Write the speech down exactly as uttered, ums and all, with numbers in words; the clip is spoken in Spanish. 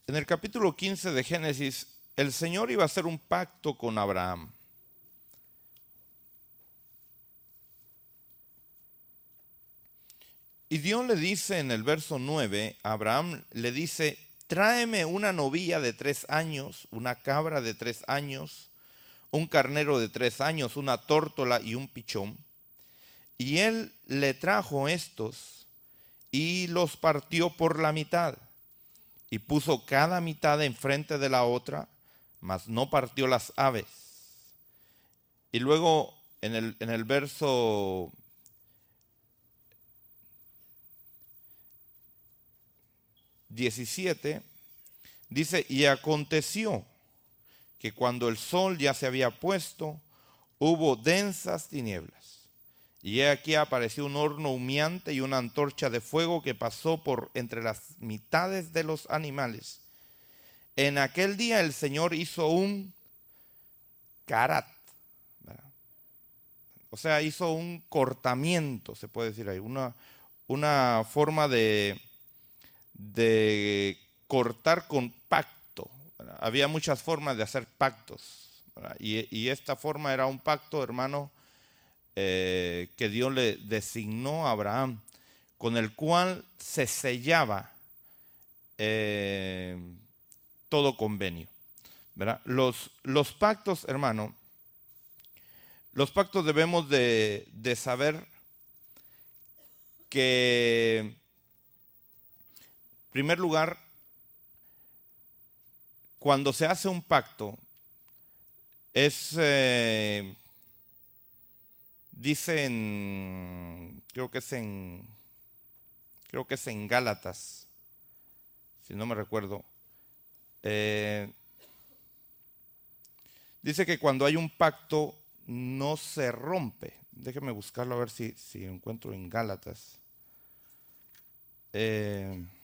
En el capítulo quince de Génesis, el Señor iba a hacer un pacto con Abraham. Y Dios le dice en el verso nueve, Abraham le dice, tráeme una novilla de tres años, una cabra de tres años, un carnero de tres años, una tórtola y un pichón. Y él le trajo estos y los partió por la mitad y puso cada mitad enfrente de la otra, mas no partió las aves. Y luego en el, en el verso diecisiete dice, y aconteció que cuando el sol ya se había puesto, hubo densas tinieblas. Y he aquí apareció un horno humeante y una antorcha de fuego que pasó por entre las mitades de los animales. En aquel día el Señor hizo un carat, ¿verdad? O sea, hizo un cortamiento, se puede decir ahí, una, una forma de, de cortar con pacto, ¿verdad? Había muchas formas de hacer pactos, ¿verdad? Y, y esta forma era un pacto, hermano, eh, que Dios le designó a Abraham, con el cual se sellaba eh, todo convenio, ¿verdad? Los, los pactos, hermano, los pactos debemos de, de saber que, en primer lugar, cuando se hace un pacto, es, eh, dice en, creo que es en, creo que es en Gálatas, si no me recuerdo, eh, dice que cuando hay un pacto no se rompe. Déjeme buscarlo a ver si, si encuentro en Gálatas. Eh,